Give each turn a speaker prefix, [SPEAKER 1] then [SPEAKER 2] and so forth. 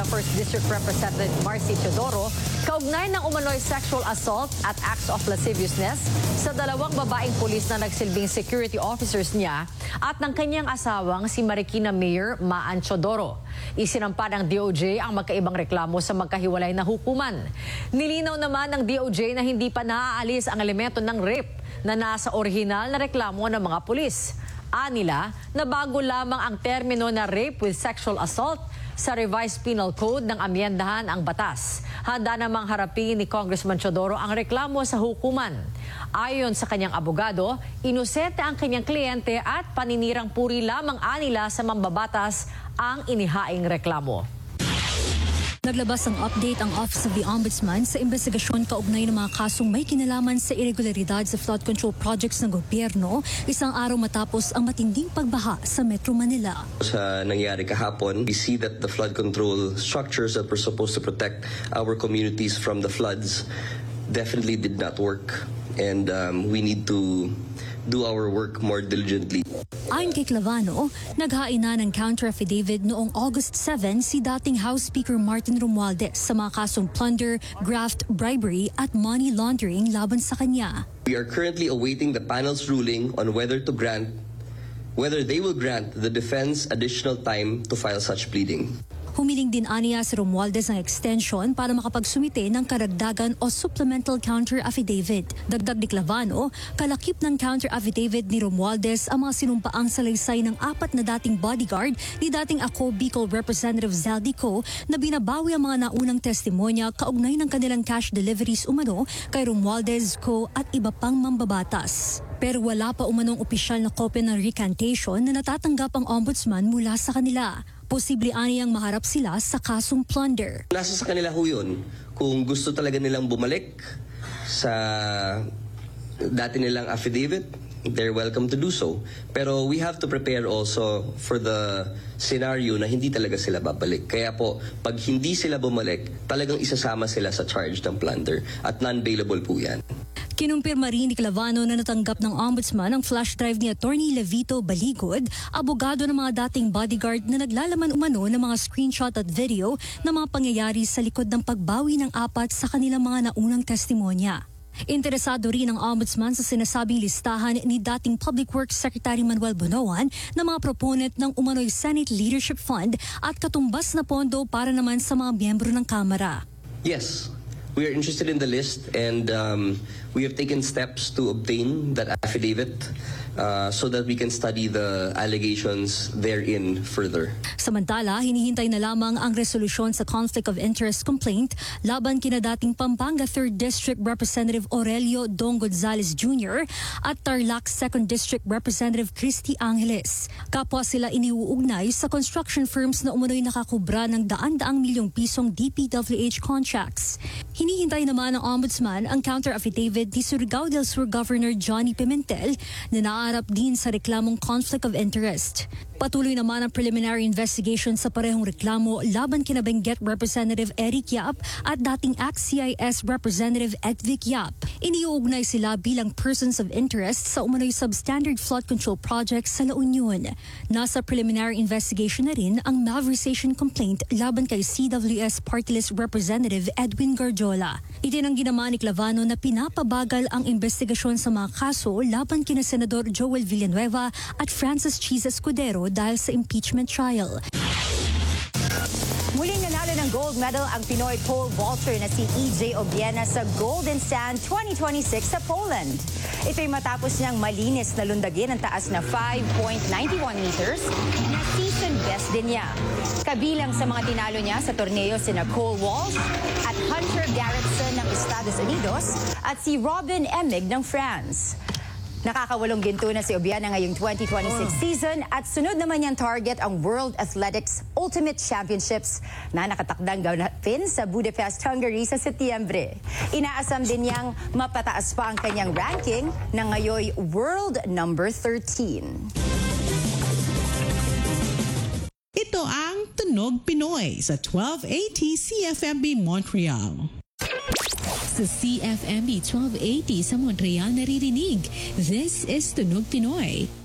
[SPEAKER 1] First District Representative Marcy Teodoro, kaugnay ng umano'y sexual assault at acts of lasciviousness sa dalawang babaeng pulis na nagsilbing security officers niya at ng kanyang asawang si Marikina Mayor Maan Teodoro. Isinampa ng DOJ ang magkaibang reklamo sa magkahiwalay na hukuman. Nilinaw naman ng DOJ na hindi pa naaalis ang elemento ng rape na nasa orihinal na reklamo ng mga pulis. Anila na bago lamang ang termino na rape with sexual assault sa Revised Penal Code ng amyendahan ang batas. Handa namang harapin ni Congressman Teodoro ang reklamo sa hukuman. Ayon sa kanyang abogado, inosente ang kanyang kliyente at paninirang puri lamang anila sa mambabatas ang inihaing reklamo.
[SPEAKER 2] Naglabas ang update ang Office of the Ombudsman sa investigasyon kaugnay ng mga kasong may kinalaman sa irregularidad sa flood control projects ng gobyerno, isang araw matapos ang matinding pagbaha sa Metro Manila.
[SPEAKER 3] Sa nangyari kahapon, we see that the flood control structures that were supposed to protect our communities from the floods definitely did not work, and we need to do our work more diligently.
[SPEAKER 2] Ayon kay Clavano, naghain na ng counter-affidavit noong August 7 si dating House Speaker Martin Romualdez sa mga kasong plunder, graft, bribery at money laundering laban sa kanya.
[SPEAKER 3] We are currently awaiting the panel's ruling on whether they will grant the defense additional time to file such pleading.
[SPEAKER 2] Humiling din aniya si Romualdez ng extension para makapagsumite ng karagdagan o supplemental counter-affidavit. Dagdag ni Clavano, kalakip ng counter-affidavit ni Romualdez ang mga sinumpaang salaysay ng 4 na dating bodyguard ni dating Ako Bicol Representative Zaldico na binabawi ang mga naunang testimonya kaugnay ng kanilang cash deliveries umano kay Romualdez, Co. at iba pang mambabatas. Pero wala pa umanong opisyal na kopya ng recantation na natatanggap ang ombudsman mula sa kanila. Posible aniyang maharap sila sa kasong plunder.
[SPEAKER 3] Nasa sa kanila ho yun. Kung gusto talaga nilang bumalik sa dati nilang affidavit, they're welcome to do so. Pero we have to prepare also for the scenario na hindi talaga sila babalik. Kaya po, pag hindi sila bumalik, talagang isasama sila sa charge ng plunder at non-bailable po yan.
[SPEAKER 2] Kinumpirma rin ni Clavano na natanggap ng ombudsman ang flash drive ni Attorney Levito Baligod, abogado ng mga dating bodyguard na naglalaman umano ng mga screenshot at video ng mga pangyayari sa likod ng pagbawi ng 4 sa kanilang mga naunang testimonya. Interesado rin ang ombudsman sa sinasabing listahan ni dating Public Works Secretary Manuel Bonoan na mga proponent ng umano'y Senate Leadership Fund at katumbas na pondo para naman sa mga miyembro ng Kamara.
[SPEAKER 3] Yes, we are interested in the list, and we have taken steps to obtain that affidavit so that we can study the allegations therein further.
[SPEAKER 2] Samantala, hinihintay na lamang ang resolusyon sa conflict of interest complaint laban kina dating Pampanga 3rd District Representative Aurelio Dong Gonzales Jr. at Tarlac 2nd District Representative Christy Angeles. Kapwa sila iniuugnay sa construction firms na umunoy nakakubra ng daan-daang milyong pisong DPWH contracts. Hinihintay naman ng ombudsman ang counter-affidavit ni Surigao del Sur Governor Johnny Pimentel na naarap din sa reklamong conflict of interest. Patuloy naman ang preliminary investigation sa parehong reklamo laban kina Benguet Representative Eric Yap at dating ACT-CIS Representative Edvic Yap. Iniuugnay sila bilang persons of interest sa umano'y substandard flood control project sa La Union. Nasa preliminary investigation na rin ang malversation complaint laban kay CWS Party List Representative Edwin Garjola. Itinanggi naman ni Clavano na pinapabagal ang investigasyon sa mga kaso laban kina Senador Joel Villanueva at Francis Cheese Escudero dahil sa impeachment trial.
[SPEAKER 1] Muling nanalo ng gold medal ang Pinoy pole vaulter na si EJ Obiena sa Golden Sand 2026 sa Poland. Ito'y matapos niyang malinis na lundagin ang taas na 5.91 meters na season best din niya. Kabilang sa mga tinalo niya sa torneo sina Cole Walsh at Hunter Garrettson ng Estados Unidos at si Robin Emig ng France. Nakakawalong ginto na si Obiena ngayong 2026 season at sunod naman niyang target ang World Athletics Ultimate Championships na nakatakdang ganapin sa Budapest, Hungary sa Setyembre. Inaasam din niyang mapataas pa ang kanyang ranking na ngayoy world number 13.
[SPEAKER 4] Ito ang Tunog Pinoy sa 1280 CFMB Montreal. Sa CFMB 1280 sa Montreal naririnig, this is Tunog Pinoy.